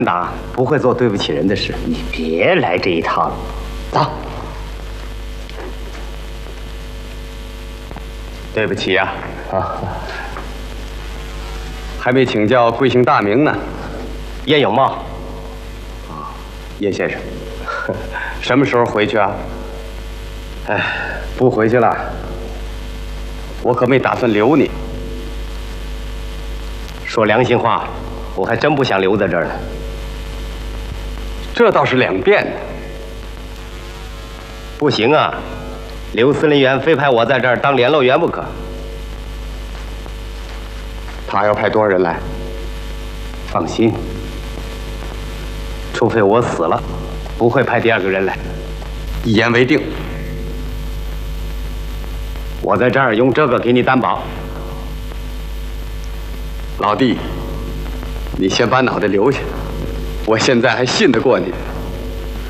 党不会做对不起人的事。 你别来这一套了，走。 对不起呀，还没请教贵姓大名呢。 叶永茂。 叶先生，什么时候回去啊？哎，不回去了，我可没打算留你。 说良心话，我还真不想留在这儿呢。 这倒是两变的。 不行啊，刘司令员非派我在这儿当联络员不可。 他要派多少人来？ 放心，除非我死了，不会派第二个人来。 一言为定。 我在这儿用这个给你担保。 老弟，你先把脑袋留下，我现在还信得过你。